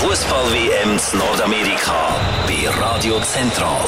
Fußball-WM in Nordamerika bei Radio Zentral.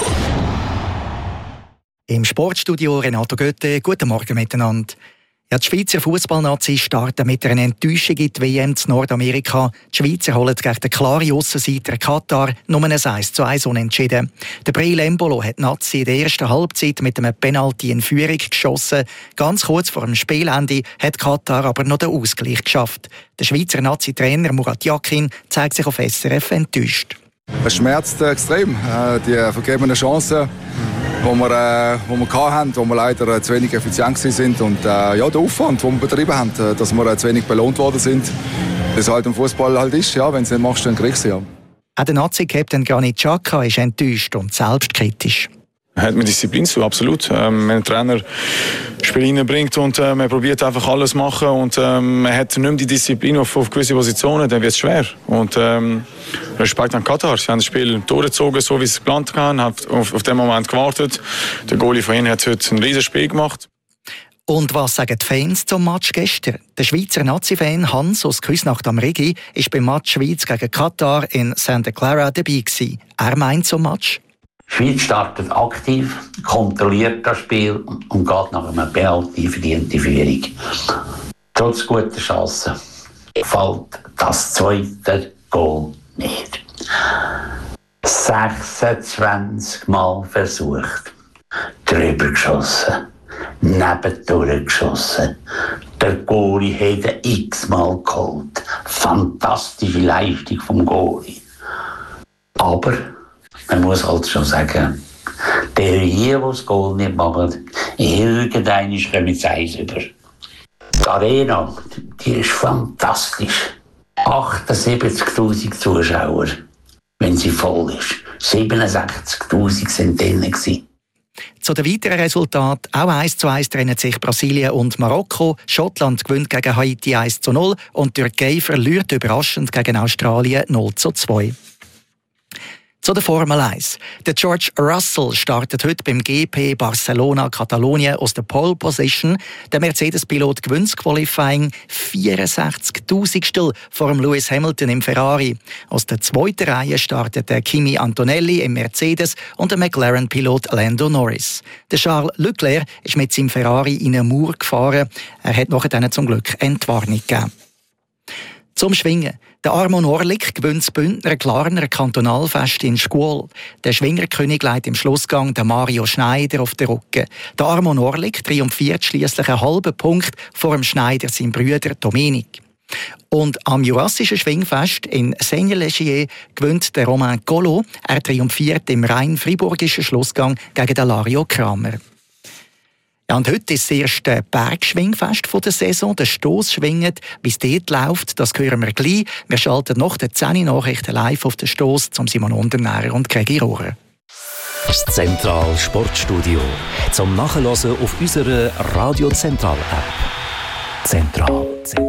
Im Sportstudio Renato Götte, guten Morgen miteinander. Ja, die Schweizer Fußballnazi starten mit einer Enttäuschung in die WM in Nordamerika. Die Schweizer holen gegen den klaren Aussenseiter Katar nur ein 1:1 unentschieden. Der Breel Embolo hat die Nazi in der ersten Halbzeit mit einem Penalty in Führung geschossen. Ganz kurz vor dem Spielende hat Katar aber noch den Ausgleich geschafft. Der Schweizer Nazi-Trainer Murat Yakin zeigt sich auf SRF enttäuscht. Es schmerzt extrem, die vergebenen Chancen, die wir hatten, wo wir leider zu wenig effizient sind und der Aufwand, den wir betrieben haben, dass wir zu wenig belohnt worden sind, das halt im Fußball halt ist, ja, wenn du es nicht machst, dann kriegst du ja. Auch der Nazi-Captain Granit Xhaka ist enttäuscht und selbstkritisch. Hat mit Disziplin zu, absolut. Wenn ein Trainer Spiel reinbringt und man probiert einfach alles zu machen und man hat nicht mehr die Disziplin auf gewisse Positionen, dann wird es schwer. Und Respekt an Katar. Sie haben das Spiel durchgezogen, so wie sie es geplant haben, haben auf den Moment gewartet. Der Goalie von ihnen hat heute ein riesiges Spiel gemacht. Und was sagen die Fans zum Match gestern? Der Schweizer Nazi-Fan Hans aus Küsnacht am Rigi war beim Match Schweiz gegen Katar in Santa Clara dabei gewesen. Er meint zum Match: Die Schweiz startet aktiv, kontrolliert das Spiel und geht nach einem Penalty verdiente Führung. Trotz guter Chancen fällt das zweite Goal nicht. 26 Mal versucht, drüber geschossen, nebendurch geschossen. Der Goalie hat ihn x-mal geholt. Fantastische Leistung vom Goalie. Aber man muss halt schon sagen, der hier, der das Goal nicht macht, irgendwann kommen sie eins über. Die Arena, die ist fantastisch. 78'000 Zuschauer, wenn sie voll ist. 67'000 sind drinnen gewesen. Zu den weiteren Resultaten: auch 1:1 trennen sich Brasilien und Marokko. Schottland gewinnt gegen Haiti 1:0 und die Türkei verliert überraschend gegen Australien 0:2. Zu der Formel 1. Der George Russell startet heute beim GP Barcelona Katalonien aus der Pole Position. Der Mercedes-Pilot gewinnt das Qualifying 64'000 vor dem Lewis Hamilton im Ferrari. Aus der zweiten Reihe startet der Kimi Antonelli im Mercedes und der McLaren-Pilot Lando Norris. Der Charles Leclerc ist mit seinem Ferrari in einen Mauer gefahren. Er hat nachher zum Glück Entwarnung gegeben. Zum Schwingen. Der Armon Orlik gewinnt das Bündner Glarner Kantonalfest in Scuol. Der Schwingerkönig legt im Schlussgang den Mario Schneider auf den Rücken. Der Armon Orlik triumphiert schliesslich einen halben Punkt vor dem Schneider, seinem Bruder Dominik. Und am Jurassischen Schwingfest in Seignelay gewinnt der Romain Collot. Er triumphiert im rein friburgischen Schlussgang gegen den Lario Kramer. Ja, und heute ist das erste Bergschwingfest der Saison. Der Stoss schwingt. Wie es dort läuft, das hören wir gleich. Wir schalten nach den 10 Nachrichten live auf den Stoss zum Simon Unternährer und Gregi Rohrer. Das Zentral Sportstudio. Zum Nachhören auf unserer Radio Zentral App. Zentral.